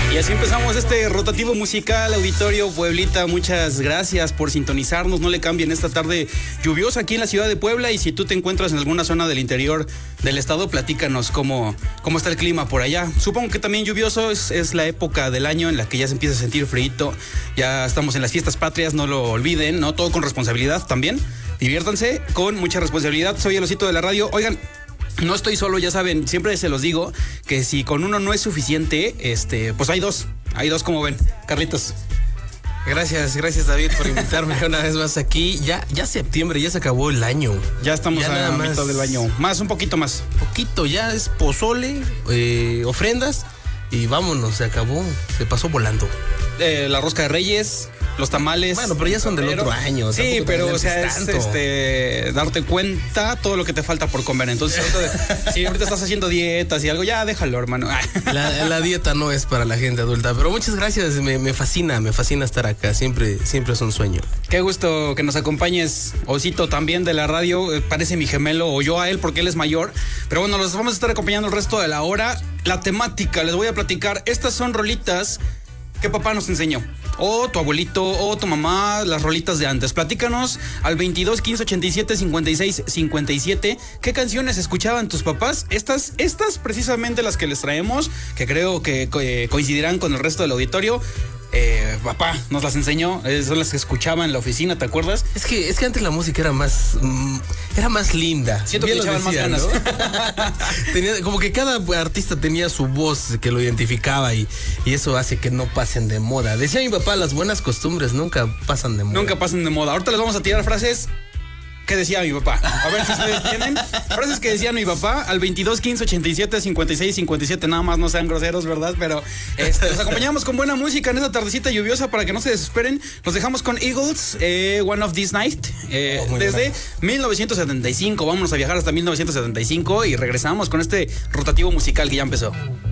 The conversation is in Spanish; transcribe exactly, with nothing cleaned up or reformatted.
Y así empezamos este rotativo musical, auditorio Pueblita. Muchas gracias por sintonizarnos. No le cambien esta tarde lluviosa aquí en la ciudad de Puebla. Y si tú te encuentras en alguna zona del interior del estado, platícanos cómo, cómo está el clima por allá. Supongo que también lluvioso, es, es la época del año en la que ya se empieza a sentir frío. Ya estamos en las fiestas patrias, no lo olviden, ¿no? Todo con responsabilidad también. Diviértanse con mucha responsabilidad. Soy el Osito de la radio. Oigan, no estoy solo, ya saben, siempre se los digo que si con uno no es suficiente, este, pues hay dos, hay dos, como ven. Carlitos. Gracias, gracias David por invitarme una vez más aquí. Ya, ya septiembre, ya se acabó el año. Ya estamos ya a mitad del año. Más, un poquito más. Poquito, ya es pozole, eh, ofrendas y vámonos, se acabó, se pasó volando. Eh, la rosca de Reyes, los tamales. Bueno, pero ya son del otro año. Sí, pero o sea, es este, darte cuenta todo lo que te falta por comer. Entonces, ahorita, si ahorita estás haciendo dietas y algo, ya déjalo, hermano. La, la dieta no es para la gente adulta, pero muchas gracias, me, me fascina, me fascina estar acá. Siempre, siempre es un sueño. Qué gusto que nos acompañes, Osito, también de la radio. Parece mi gemelo, o yo a él, porque él es mayor. Pero bueno, los vamos a estar acompañando el resto de la hora. La temática, les voy a platicar. Estas son rolitas que papá nos enseñó, o tu abuelito, o tu mamá, las rolitas de antes. Platícanos al veintidós, quince, ochenta y siete, cincuenta y seis, cincuenta y siete. ¿Qué canciones escuchaban tus papás? Estas, estas precisamente las que les traemos, que creo que eh, coincidirán con el resto del auditorio. Eh, papá nos las enseñó, eh, son las que escuchaba en la oficina, ¿te acuerdas? Es que, es que antes la música era más, mm, era más linda. Siento que le echaban más ganas, ¿no? Tenía, como que cada artista tenía su voz que lo identificaba y, y eso hace que no pasen de moda. Decía mi papá, las buenas costumbres nunca pasan de moda. Nunca pasan de moda. Ahorita les vamos a tirar frases que decía mi papá. A ver si ustedes tienen frases que decía mi papá al veintidós, quince, ochenta y siete, cincuenta y seis, cincuenta y siete. Nada más no sean groseros, ¿verdad? Pero este, los acompañamos con buena música en esta tardecita lluviosa para que no se desesperen. Los dejamos con Eagles, eh, One of This Night, eh, oh, desde buena. mil novecientos setenta y cinco. Vámonos a viajar hasta mil novecientos setenta y cinco y regresamos con este rotativo musical que ya empezó.